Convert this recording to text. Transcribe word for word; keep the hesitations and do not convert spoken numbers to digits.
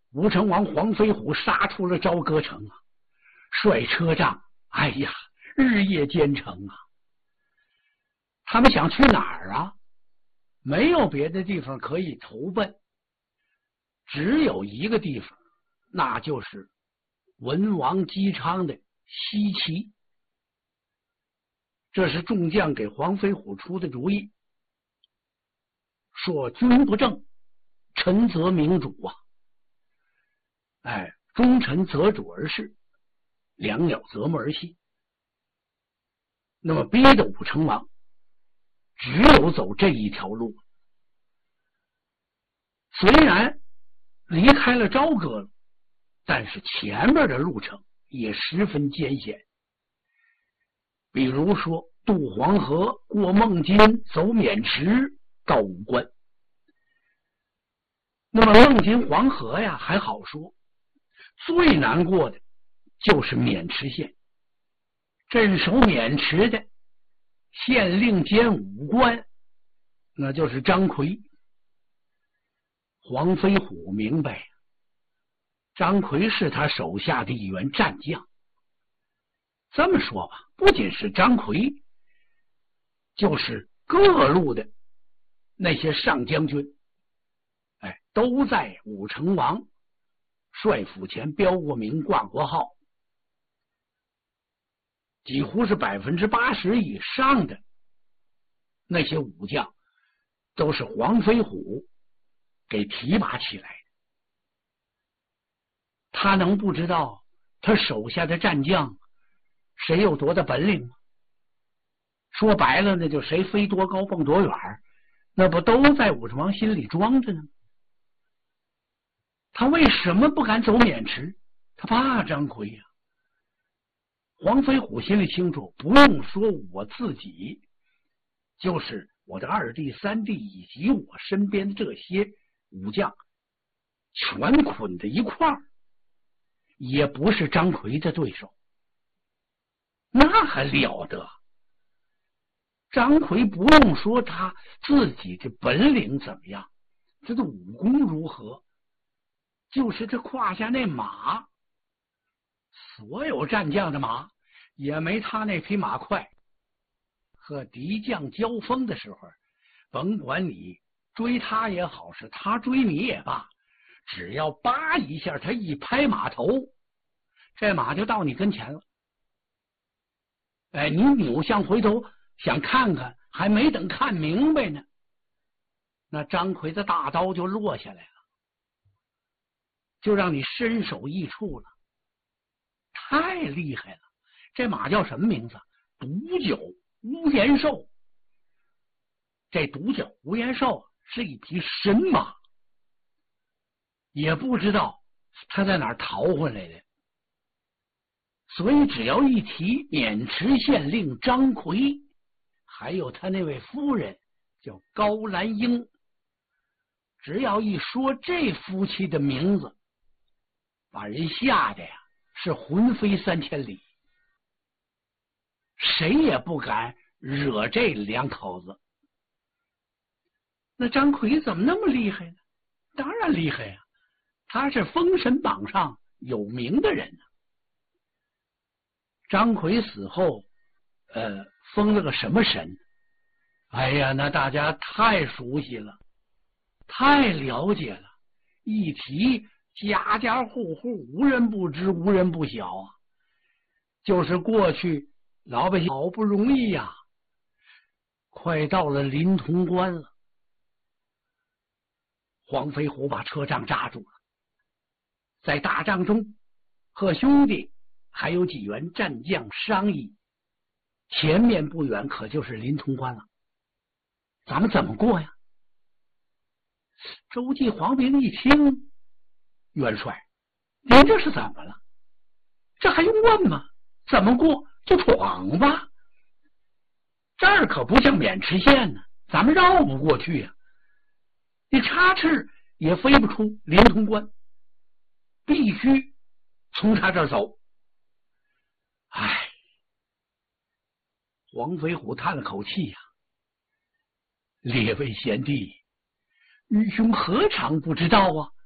武成王黄飞虎杀出了朝歌城啊，率车仗，哎呀，日夜兼程啊。他们想去哪儿啊？没有别的地方可以投奔，只有一个地方，那就是文王姬昌的西岐。这是众将给黄飞虎出的主意，说君不正，臣则明主啊。哎，忠臣择主而事，良鸟择木而栖。那么逼得武成王只有走这一条路。虽然离开了朝歌了，但是前面的路程也十分艰险。比如说渡黄河，过孟津，走渑池，到武关。那么孟津黄河呀还好说，最难过的就是渑池县。镇守渑池的县令兼武官，那就是张奎。黄飞虎明白，张奎是他手下的一员战将。这么说吧，不仅是张奎，就是各路的那些上将军，哎，都在武成王帅府前标过名，挂过号。几乎是百分之八十以上的那些武将都是黄飞虎给提拔起来的。他能不知道他手下的战将谁有多大本领吗？说白了，那就谁飞多高蹦多远，那不都在武成王心里装着呢？他为什么不敢走渑池？他怕张奎呀、啊。黄飞虎心里清楚，不用说我自己，就是我的二弟、三弟以及我身边的这些武将，全捆在一块儿，也不是张奎的对手。那还了得！张奎不用说他自己的本领怎么样，这个武功如何，就是这胯下那马，所有战将的马也没他那匹马快。和敌将交锋的时候，甭管你追他也好，是他追你也罢，只要叭一下，他一拍马头，这马就到你跟前了。哎，你扭向回头想看看，还没等看明白呢，那张奎的大刀就落下来了，就让你身首异处了。太厉害了！这马叫什么名字？独角无颜兽。这独角无颜兽是一匹神马，也不知道他在哪儿逃回来的。所以只要一提渑池县令张奎，还有他那位夫人叫高兰英，只要一说这夫妻的名字，把人吓得呀是魂飞三千里，谁也不敢惹这两口子。那张奎怎么那么厉害呢？当然厉害呀、啊，他是封神榜上有名的人呢、啊。张奎死后，呃，封了个什么神？哎呀，那大家太熟悉了，太了解了，一提家家户户无人不知，无人不晓啊。就是过去老百姓好不容易呀、啊，快到了临潼关了，黄飞虎把车仗扎住了，在大帐中和兄弟还有几员战将商议，前面不远可就是临潼关了，咱们怎么过呀？周记黄平一听，元帅，您这是怎么了？这还用问吗？怎么过就闯吧，这儿可不像渑池县呢，咱们绕不过去呀、啊，你插翅也飞不出临潼关，必须从他这儿走。唉，黄飞虎叹了口气呀、啊，列位贤弟，愚兄何尝不知道啊？